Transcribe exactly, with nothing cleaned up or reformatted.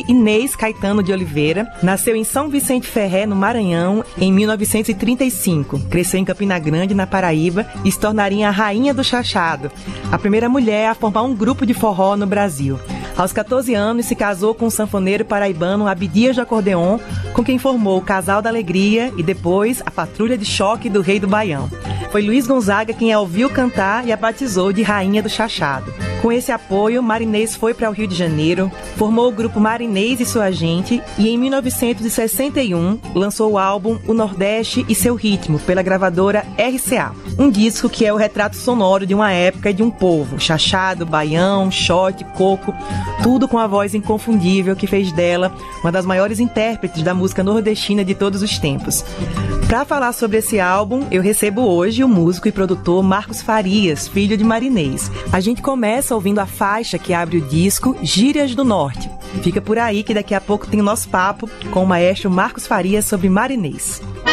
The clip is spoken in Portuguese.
Inês Caetano de Oliveira nasceu em São Vicente Ferré, no Maranhão, em mil novecentos e trinta e cinco. Cresceu em Campina Grande, na Paraíba, e se tornaria a rainha do chachado, a primeira mulher a formar um grupo de forró no Brasil. Aos catorze anos, se casou com o sanfoneiro paraibano Abdias de Acordeon, com quem formou o Casal da Alegria e depois a Patrulha de Choque do Rei do Baião. Foi Luiz Gonzaga quem a ouviu cantar e a batizou de Rainha do Chachado. Com esse apoio, Marinês foi para o Rio de Janeiro, formou o grupo Marinês e Sua Gente e em mil novecentos e sessenta e um lançou o álbum O Nordeste e Seu Ritmo pela gravadora R C A. Um disco que é o retrato sonoro de uma época e de um povo, chachado, baião, xote, coco, tudo com a voz inconfundível que fez dela uma das maiores intérpretes da música nordestina de todos os tempos. Para falar sobre esse álbum, eu recebo hoje o músico e produtor Marcos Farias, filho de Marinês. A gente começa ouvindo a faixa que abre o disco, Gírias do Norte. Fica por aí que daqui a pouco tem o nosso papo com o maestro Marcos Farias sobre Marinês.